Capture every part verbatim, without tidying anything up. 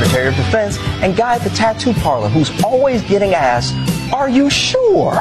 Secretary of Defense and guy at the tattoo parlor who's always getting asked, "Are you sure?"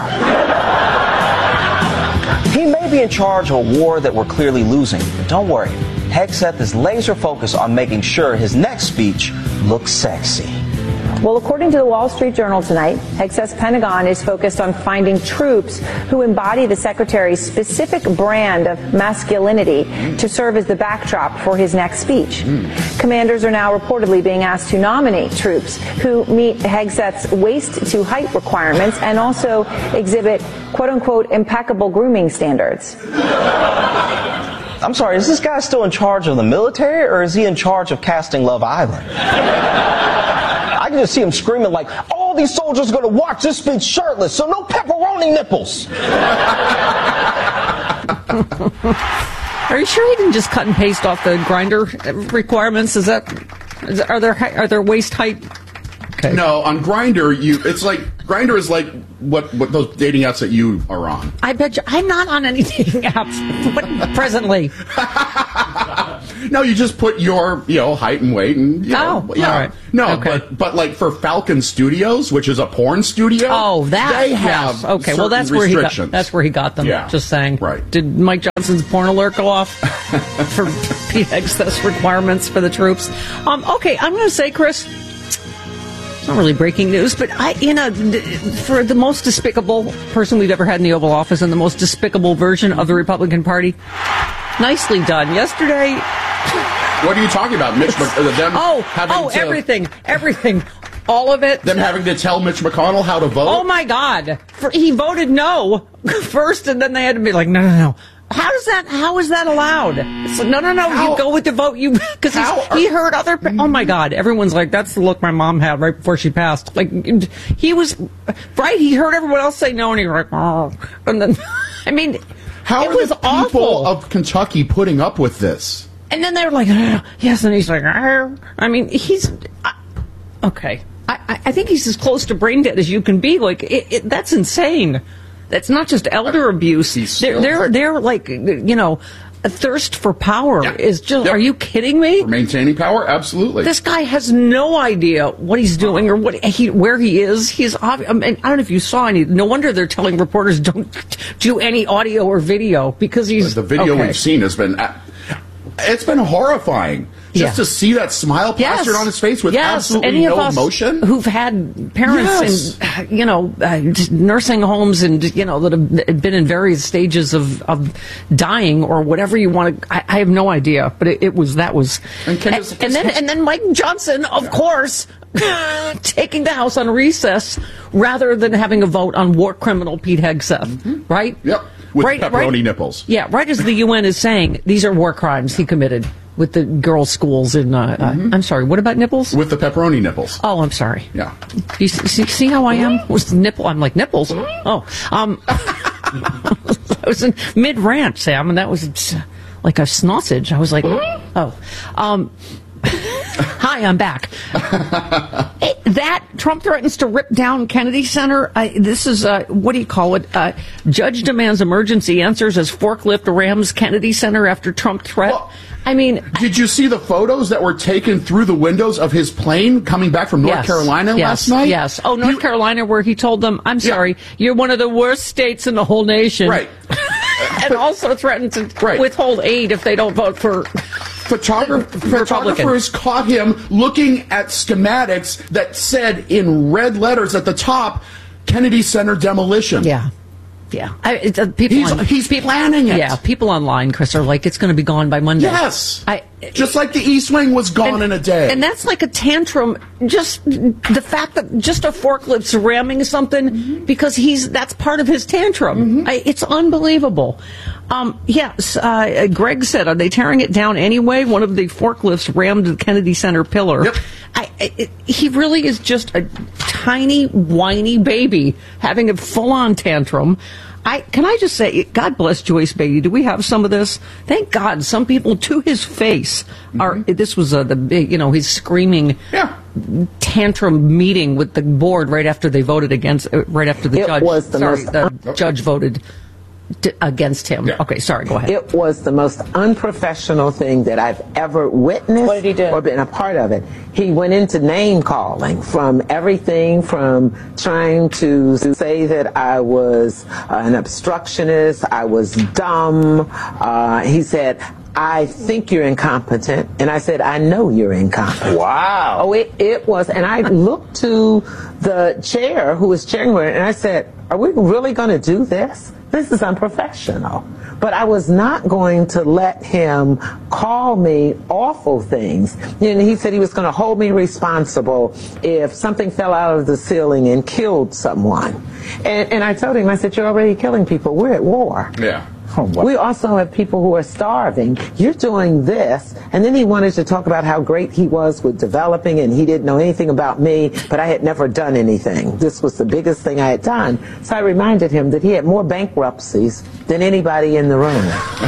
He may be in charge of a war that we're clearly losing, but don't worry. Hegseth is laser focused on making sure his next speech looks sexy. Well, according to the Wall Street Journal tonight, Hegseth's Pentagon is focused on finding troops who embody the secretary's specific brand of masculinity to serve as the backdrop for his next speech. Mm. Commanders are now reportedly being asked to nominate troops who meet Hegseth's waist-to-height requirements and also exhibit, quote-unquote, impeccable grooming standards. I'm sorry, is this guy still in charge of the military, or is he in charge of casting Love Island? I can just see him screaming like, all these soldiers are going to watch this speech shirtless, so no pepperoni nipples. Are you sure he didn't just cut and paste off the Grindr requirements? Is that, is, are there are there waist height? Okay. No, on Grindr, you it's like Grindr is like what what those dating apps that you are on. I bet you I'm not on any dating apps, but presently. No, you just put your, you know, height and weight and, you know, oh, yeah. all right. No, okay. but but like for Falcon Studios, which is a porn studio. Oh, that they have yes. Okay, well that's where he got that's where he got them. Yeah. Just saying. Right. Did Mike Johnson's porn alert go off for Pete Hegseth's requirements for the troops? Um, okay, I'm going to say, Chris, it's not really breaking news, but I, you know, for the most despicable person we've ever had in the Oval Office and the most despicable version of the Republican Party, nicely done. Yesterday. What are you talking about, Mitch? Mc- them oh, having oh, to, everything, everything, all of it. Them having to tell Mitch McConnell how to vote. Oh my God! For, he voted no first, and then they had to be like, no, no, no. How does that? How is that allowed? It's like, no, no, no. How, you go with the vote. You because he heard other. Oh my God! Everyone's like, that's the look my mom had right before she passed. Like he was right. He heard everyone else say no, and he was like, oh. And then, I mean, how it are was the people awful. of Kentucky putting up with this? And then they were like, oh, yes, and he's like, oh. I mean, he's uh, okay. I, I think he's as close to brain dead as you can be. Like, it, it, that's insane. That's not just elder abuse. They're, they're, they're like, you know, a thirst for power yeah. is just, yep. Are you kidding me? For maintaining power? Absolutely. This guy has no idea what he's doing or what he, where he is. He's obvi- I, mean, I don't know if you saw any. No wonder they're telling reporters don't do any audio or video because he's. The video okay. we've seen has been. It's been horrifying just yeah. to see that smile plastered yes. on his face with yes. absolutely Any no of us emotion. Who've had parents yes. in, you know, uh, nursing homes and, you know, that have been in various stages of, of dying or whatever you want to. I, I have no idea, but it, it was that was. And, and, this, and then and then Mike Johnson, of yeah. course, taking the House on recess rather than having a vote on war criminal Pete Hegseth, mm-hmm. right? Yep. With right, pepperoni right, nipples. Yeah, right as the U N is saying, these are war crimes he committed with the girls' schools in, uh, mm-hmm. uh, I'm sorry, what about nipples? With the pepperoni nipples. Oh, I'm sorry. Yeah. You see, see how I am? Was nipple? I'm like, nipples? Oh. Um, I was in mid-rant, Sam, and that was like a sausage. I was like, oh. Um, hi, I'm back. That Trump threatens to rip down Kennedy Center. Uh, this is, uh, what do you call it? Uh, judge demands emergency answers as forklift rams Kennedy Center after Trump threat. Well, I mean, did you see the photos that were taken through the windows of his plane coming back from North yes, Carolina yes, last night? Yes. Oh, North he, Carolina, where he told them, I'm sorry, yeah. you're one of the worst states in the whole nation. Right. And but, also threatened to right. withhold aid if they don't vote for... Photographer, photographers caught him looking at schematics that said in red letters at the top, Kennedy Center demolition. Yeah. Yeah. I, it, uh, people he's, on, he's planning it. Yeah. People online, Chris, are like, it's going to be gone by Monday. Yes. I, just like the East Wing was gone and, in a day. And that's like a tantrum. Just the fact that just a forklift's ramming something mm-hmm. because he's that's part of his tantrum. Mm-hmm. I, it's unbelievable. Um, yes, uh, Greg said, are they tearing it down anyway? One of the forklifts rammed the Kennedy Center pillar. Yep. I, it, he really is just a tiny, whiny baby having a full-on tantrum. I can I just say, God bless Joyce Beatty. Do we have some of this? Thank God, some people to his face are. Mm-hmm. This was uh, the big, you know, his screaming yeah. tantrum meeting with the board right after they voted against, uh, right after the it judge. Was the sorry, most- the judge voted. d- against him. Yeah. Okay, sorry, go ahead. It was the most unprofessional thing that I've ever witnessed What did he do? or been a part of it. He went into name calling, from everything from trying to say that I was uh, an obstructionist, I was dumb. Uh, he said, I think you're incompetent. And I said, I know you're incompetent. Wow. Oh, it, it was. And I looked to the chair who was chairing it, and I said, are we really going to do this? This is unprofessional. But I was not going to let him call me awful things. And he said he was going to hold me responsible if something fell out of the ceiling and killed someone. And, and I told him, I said, you're already killing people. We're at war. Yeah. We also have people who are starving. You're doing this. And then he wanted to talk about how great he was with developing, and he didn't know anything about me, but I had never done anything. This was the biggest thing I had done. So I reminded him that he had more bankruptcies than anybody in the room.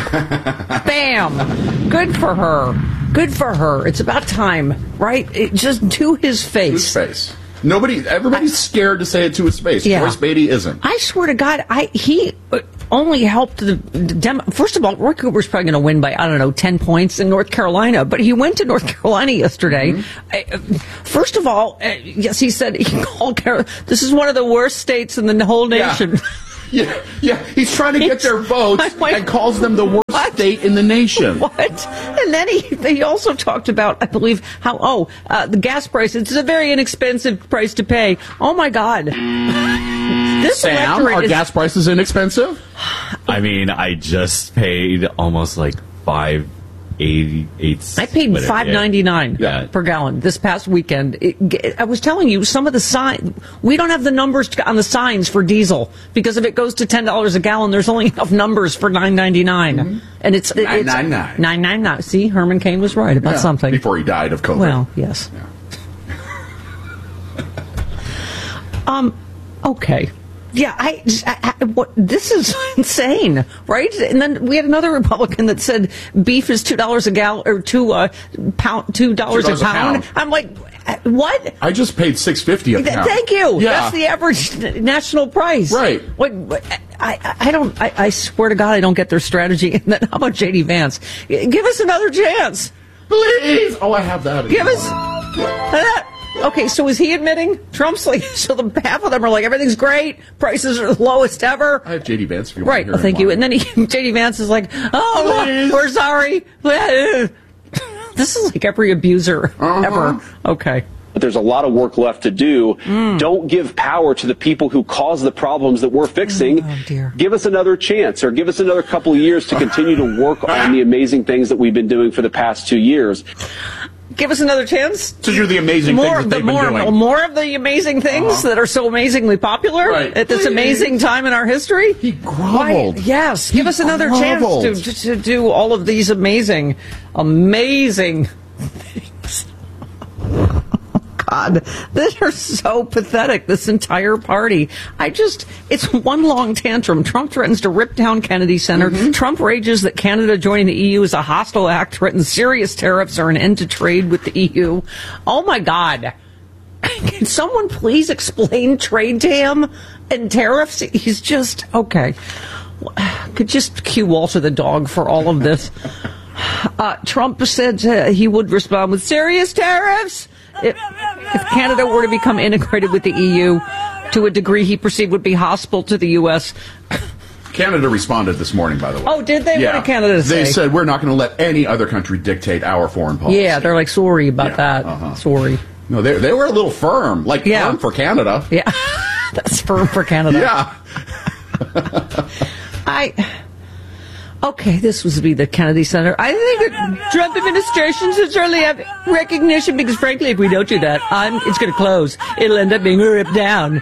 Bam! Good for her. Good for her. It's about time, right? It, just to his face. To his face. Nobody, everybody's scared to say it to his face. Yeah. Joyce Beatty isn't. I swear to God, I he only helped the, the Dem- First of all, Roy Cooper's probably going to win by, I don't know, ten points in North Carolina, but he went to North Carolina yesterday. Mm-hmm. First of all, uh, yes, he said he called Carolina, this is one of the worst states in the whole nation. Yeah. Yeah, yeah, he's trying to get their votes like, and calls them the worst what? state in the nation. What? And then he he also talked about, I believe, how, oh, uh, the gas price, it's a very inexpensive price to pay. Oh, my God. This Sam, are is, gas prices inexpensive? I mean, I just paid almost like five eighty-eight. I paid five ninety-nine yeah. per gallon this past weekend. It, I was telling you, some of the sign we don't have the numbers to, on the signs for diesel, because if it goes to ten dollars a gallon, there's only enough numbers for nine ninety-nine, mm-hmm. and it's it, nine ninety-nine. Nine nine nine. See, Herman Cain was right about yeah, something before he died of COVID. Well, yes. Yeah. um. Okay. Yeah, I, I, I what, this is insane, right? And then we had another Republican that said beef is two dollars a gallon, or two uh, pound, two dollars a pound. I'm like, what? I just paid six fifty a pound. Thank you. Yeah. That's the average national price, right? What? I, I don't. I, I swear to God, I don't get their strategy. And then how about J D Vance? Give us another chance, please. Oh, I have that. Give us. Uh, Okay, so is he admitting Trump's like, so the half of them are like, everything's great, prices are the lowest ever? I have J D Vance if you right, want to hear well, thank you. And then he, J D Vance is like, oh, Please. we're sorry. This is like every abuser uh-huh. ever. Okay. But there's a lot of work left to do. Mm. Don't give power to the people who cause the problems that we're fixing. Oh, dear. Give us another chance, or give us another couple of years to continue to work on the amazing things that we've been doing for the past two years. Give us another chance to do the amazing more things that they've the, more, been doing. More of the amazing things uh-huh. that are so amazingly popular right. at this Please. amazing time in our history. He groveled. Why, yes, he give us another groveled. chance to, to, to do all of these amazing, amazing things. God, they're so pathetic, this entire party. I just, it's one long tantrum. Trump threatens to rip down Kennedy Center. Mm-hmm. Trump rages that Canada joining the E U is a hostile act, threatens serious tariffs or an end to trade with the E U. Oh my God. Can someone please explain trade to him and tariffs? He's just, okay. Could just cue Walter the dog for all of this. Uh, Trump said uh, he would respond with serious tariffs If, if Canada were to become integrated with the E U to a degree he perceived would be hostile to the U S Canada responded this morning, by the way. Oh, did they? Yeah. What did Canada say? They said, we're not going to let any other country dictate our foreign policy. Yeah, they're like, sorry about yeah, that. Uh-huh. Sorry. No, they they were a little firm. Like, yeah. firm for Canada. Yeah. That's firm for Canada. Yeah. I... Okay, this was to be the Kennedy Center. I think the Trump administration should certainly have recognition, because frankly, if we don't do that, I'm, it's going to close. It'll end up being ripped down.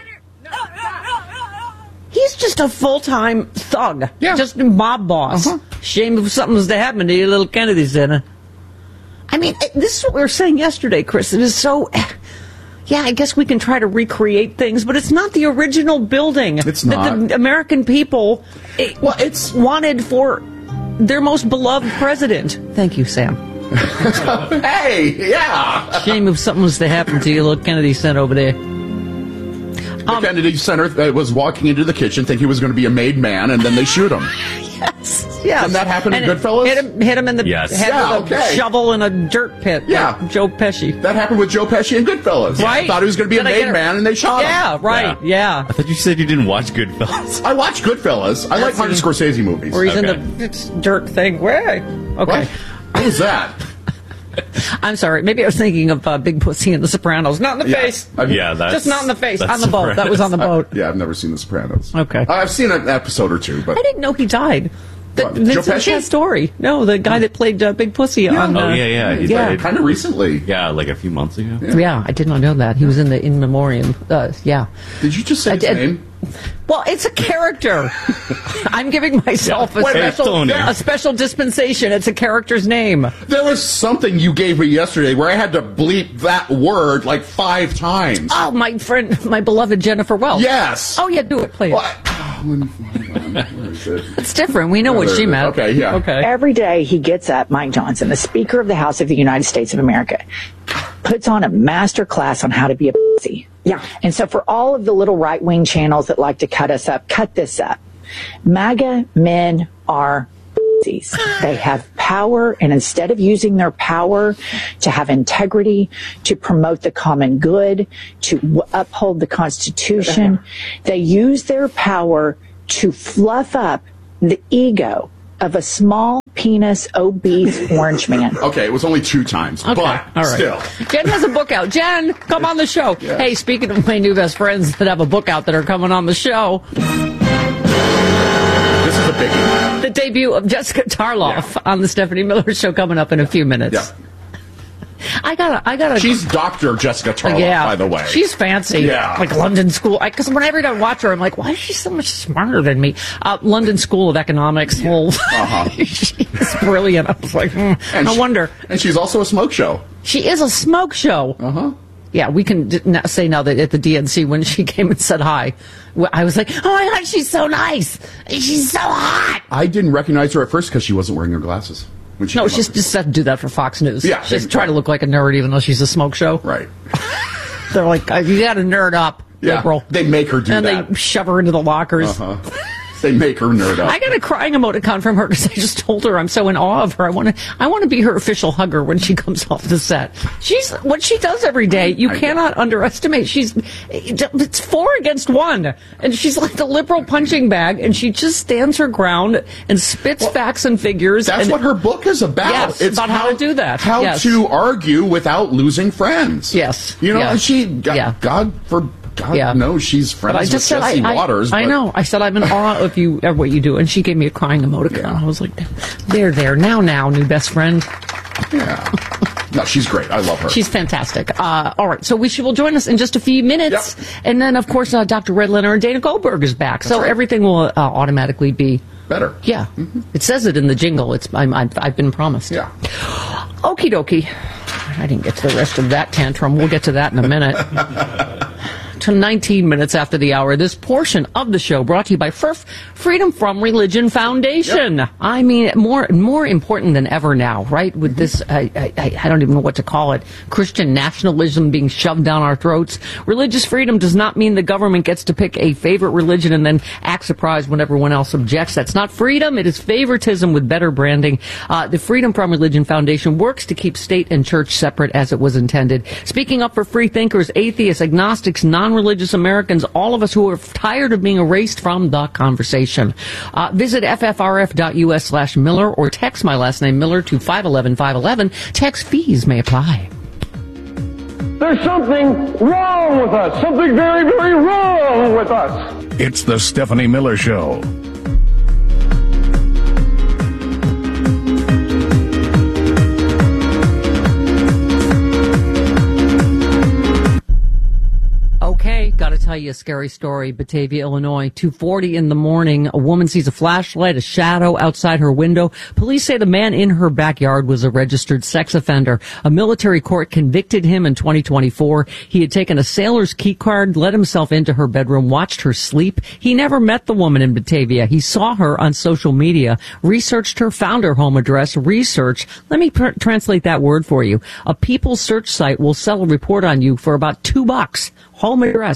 He's just a full-time thug. Yeah. Just a mob boss. Uh-huh. Shame if something was to happen to your little Kennedy Center. I mean, this is what we were saying yesterday, Chris. It is so... Yeah, I guess we can try to recreate things, but it's not the original building it's that not. the American people it, well, it's wanted for their most beloved president. Thank you, Sam. Hey, yeah. Shame if something was to happen to you, little Kennedy Center over there. The um, Kennedy Center was walking into the kitchen thinking he was going to be a made man, and then they shoot him. Yes, yes. Didn't that happen in and Goodfellas? Hit him, hit him in the yes. head yeah, with a okay. shovel in a dirt pit. Yeah. Like Joe Pesci. That happened with Joe Pesci in Goodfellas. Right. Thought he was going to be Did a I made get man, and they shot yeah, him. right. Yeah, yeah. I thought you said you didn't watch Goodfellas. I watch Goodfellas. I like Martin Scorsese movies. Where he's Okay. in the it's dirt thing. Where? Okay. What? What was that? I'm sorry. Maybe I was thinking of uh, Big Pussy in The Sopranos. Not in the Yeah. face. I've- Yeah, that's Just not in the face. that's On the boat. That was on the boat. Yeah, I've never seen The Sopranos. Okay. I've seen an episode or two, but I didn't know he died. The, What, Vincent Joe Pesci? Chase story. No, the guy that played uh, Big Pussy on. Uh, Oh, yeah, yeah. He yeah. died. kind of recently. Yeah, like a few months ago. Yeah, I did not know that. He was in the In Memoriam. Uh, yeah. Did you just say I his did- name? Well, it's a character. I'm giving myself Yeah. a, Wait, special, Tony. a special dispensation. It's a character's name. There was something you gave me yesterday where I had to bleep that word like five times. Oh, my friend, my beloved Jennifer Welch. Yes. Oh, yeah, do it, please. What? Oh, when- where is it? It's different. We know what there she it is. meant. Okay, yeah. Okay. Every day he gets up, Mike Johnson, the Speaker of the House of the United States of America, puts on a master class on how to be a pussy. Yeah. And so for all of the little right-wing channels that like to cut us up, cut this up. MAGA men are pussies. They have power, and instead of using their power to have integrity, to promote the common good, to w- uphold the Constitution, they use their power to fluff up the ego of a small penis, obese orange man. Okay, it was only two times, Okay, but all right. still. Jen has a book out. Jen, come on the show. Yeah. Hey, speaking of my new best friends that have a book out that are coming on the show, This is a biggie. the debut of Jessica Tarloff Yeah. on the Stephanie Miller Show coming up in a few minutes. Yeah. I gotta, I gotta. She's Doctor Jessica Tarloff, yeah, by the way. she's fancy. Yeah. Like London School. Because whenever I watch her, I'm like, why is she so much smarter than me? Uh, London School of Economics. Yeah. Well, Uh-huh. she's brilliant. I was like, hmm, And no she- wonder. And she's also a smoke show. She is a smoke show. Uh-huh. Yeah, we can d- now say now that at the D N C when she came and said hi, well, I was like, oh my God, she's so nice. She's so hot. I didn't recognize her at first because she wasn't wearing her glasses. When she No, came she's up. just had to do that for Fox News. Yeah, she's they- trying to look like a nerd even though she's a smoke show. Right. They're like, you got to nerd up, Yeah, April. they make her do and that. they shove her into the lockers. Uh-huh. They make her nerd up. I got a crying emoticon from her because I just told her I'm so in awe of her. I want to, I want to be her official hugger when she comes off the set. She's what she does every day. You I cannot underestimate. She's it's four against one, and she's like the liberal punching bag, and she just stands her ground and spits facts and figures. That's and, what her book is about. Yes, it's about how to do that. How Yes. to argue without losing friends. Yes. You know, Yeah. and she, God, Yeah. God for God Yeah. knows she's friends But I with just said, Jesse I, I, Waters. I but- know. I said, I'm in awe of you, of what you do. And she gave me a crying emoticon. Yeah. I was like, there, there. Now, now, new best friend. Yeah. No, she's great. I love her. She's fantastic. Uh, all right. So we she will join us in just a few minutes. Yep. And then, of course, uh, Doctor Red Leonard and Dana Goldberg is back. so right. everything will uh, automatically be better. Yeah. Mm-hmm. It says it in the jingle. It's I'm, I've, I've been promised. Yeah. Okie dokie. I didn't get to the rest of that tantrum. We'll get to that in a minute. To nineteen minutes after the hour, this portion of the show brought to you by F R F, Freedom From Religion Foundation. Yep. I mean, more more important than ever now, right? With this, I, I, I don't even know what to call it, Christian nationalism being shoved down our throats. Religious freedom does not mean the government gets to pick a favorite religion and then act surprised when everyone else objects. That's not freedom. It is favoritism with better branding. Uh, the Freedom From Religion Foundation works to keep state and church separate as it was intended. Speaking up for free thinkers, atheists, agnostics, non religious Americans, all of us who are tired of being erased from the conversation. Uh, visit ffrf.us slash Miller or text my last name Miller to five one one five one one. Text fees may apply. There's something wrong with us. Something very, very wrong with us. It's the Stephanie Miller Show. Okay, gotta tell you a scary story. Batavia, Illinois, two forty in the morning. A woman sees a flashlight, a shadow outside her window. Police say the man in her backyard was a registered sex offender. A military court convicted him in twenty twenty-four. He had taken a sailor's key card, let himself into her bedroom, watched her sleep. He never met the woman in Batavia. He saw her on social media, researched her, found her home address, research. Let me pr- translate that word for you. A People search site will sell a report on you for about two bucks. Home address, phone,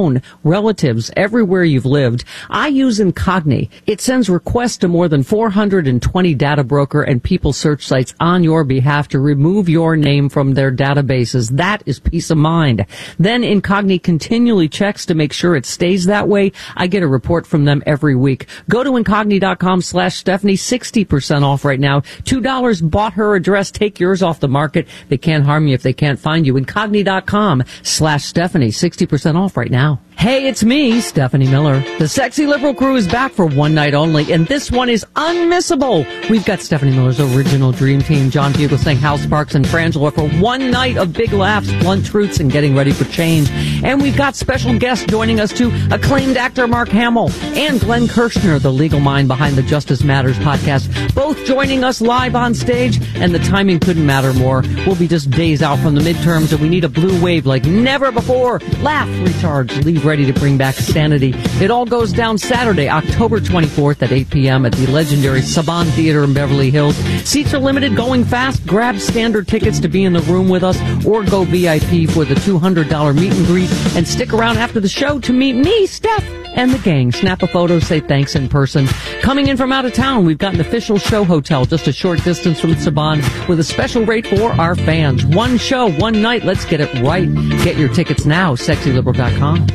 phone, relatives, everywhere you've lived. I use Incogni. It sends requests to more than four hundred twenty data broker and people search sites on your behalf to remove your name from their databases. That is peace of mind. Then Incogni continually checks to make sure it stays that way. I get a report from them every week. Go to Incogni.com slash Stephanie, sixty percent off right now. two dollars bought her address. Take yours off the market. They can't harm you if they can't find you. Incogni.com slash Stephanie, sixty percent off right now. Hey, it's me, Stephanie Miller. The Sexy Liberal crew is back for one night only, and this one is unmissable. We've got Stephanie Miller's original dream team, John Fugelsang, Hal Sparks, and Frangela for one night of big laughs, blunt truths, and getting ready for change. And we've got special guests joining us too, acclaimed actor Mark Hamill and Glenn Kirshner, the legal mind behind the Justice Matters podcast, both joining us live on stage, and the timing couldn't matter more. We'll be just days out from the midterms, and we need a blue wave like never before. Laugh, recharge, leave ready to bring back sanity. It all goes down Saturday, October twenty-fourth at eight p.m. at the legendary Saban Theater in Beverly Hills. Seats are limited, going fast. Grab standard tickets to be in the room with us, or go V I P for the two hundred dollars meet and greet, and stick around after the show to meet me, Steph, and the gang. Snap a photo, say thanks in person. Coming in from out of town, we've got an official show hotel just a short distance from Saban with a special rate for our fans. One show, one night. Let's get it right. Get your tickets now, sexy liberal dot com.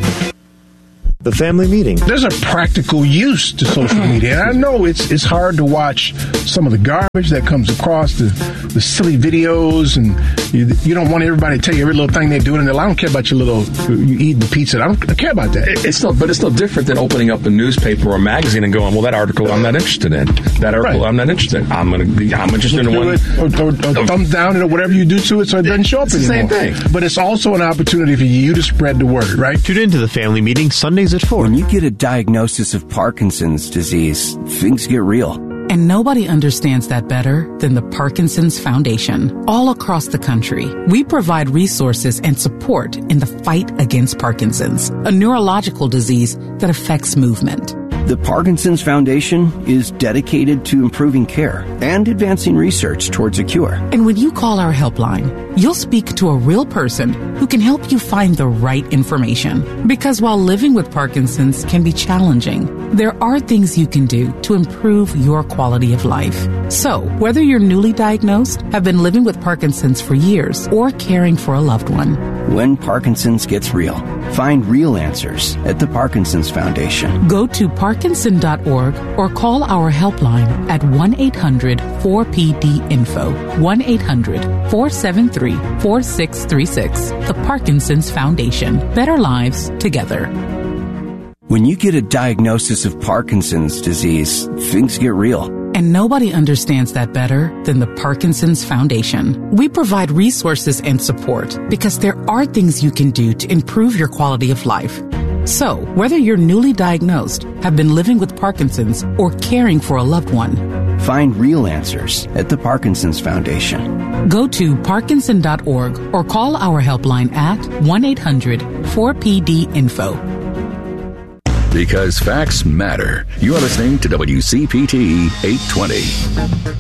The family meeting. There's a practical use to social media. And I know it's it's hard to watch some of the garbage that comes across, the, the silly videos, and you, you don't want everybody to tell you every little thing they're doing. And I don't care about your little, you eating the pizza. I don't I care about that. It's still, but it's still different than opening up a newspaper or a magazine and going, well, that article I'm not interested in. That article right. I'm not interested in. I'm going to be, I'm interested in one. Or, or, or thumbs down it or whatever you do to it so it doesn't show up it's anymore. The same thing. But it's also an opportunity for you to spread the word, right? Tune into the family meeting Sundays at four. When you get a diagnosis of Parkinson's disease, things get real. And nobody understands that better than the Parkinson's Foundation. All across the country, we provide resources and support in the fight against Parkinson's, a neurological disease that affects movement. The Parkinson's Foundation is dedicated to improving care and advancing research towards a cure. And when you call our helpline, you'll speak to a real person who can help you find the right information. Because while living with Parkinson's can be challenging, there are things you can do to improve your quality of life. So, whether you're newly diagnosed, have been living with Parkinson's for years, or caring for a loved one, when Parkinson's gets real, find real answers at the Parkinson's Foundation. Go to Parkinson dot org or call our helpline at one eight hundred four P D info, one eight hundred four seven three four six three six. The Parkinson's Foundation. Better lives together. When you get a diagnosis of Parkinson's disease, things get real. And nobody understands that better than the Parkinson's Foundation. We provide resources and support because there are things you can do to improve your quality of life. So, whether you're newly diagnosed, have been living with Parkinson's, or caring for a loved one, find real answers at the Parkinson's Foundation. Go to Parkinson dot org or call our helpline at one eight hundred four P D info. Because facts matter. You are listening to W C P T eight twenty.